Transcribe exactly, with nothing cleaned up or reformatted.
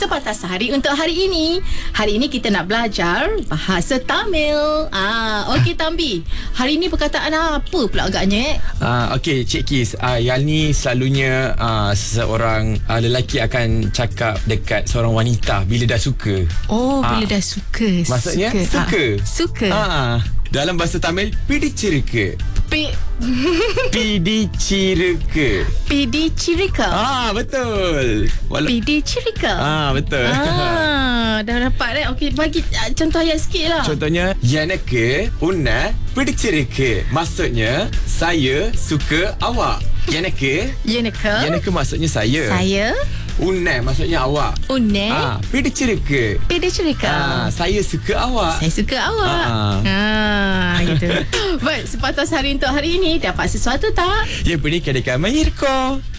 Sepatah Sehari untuk hari ini. Hari ini kita nak belajar bahasa Tamil. Ah, okey Tambi. Hari ini perkataan apa pula agaknya? Eh? Ah, okey Cik Kis, ah, yang ni selalunya ah, seseorang ah, lelaki akan cakap dekat seorang wanita bila dah suka. Oh, bila Ah. dah suka. Maksudnya suka. Ah, suka. Ah, dalam bahasa Tamil pidichirukku. Pi Pidichirukku. Pidi Cirika. Ah, betul. Wala- Pidi Cirika. ah, betul. Ah, dah dapat eh. Okey, bagi uh, contoh ayat sikit lah. Contohnya, எனக்கு உன்னை பிடிச்சிருக்கு. Maksudnya, saya suka awak. எனக்கு Yeneka. எனக்கு maksudnya saya. Saya. உன்னை maksudnya awak. Une. Ah, பிடிச்சிருக்கு. Pidi Cirika. Ah, saya suka awak. Saya suka awak. Ah. Ah, gitu. Baik, sepatah hari untuk hari ini dapat sesuatu tak? Ya, beri kedekat Mahirko.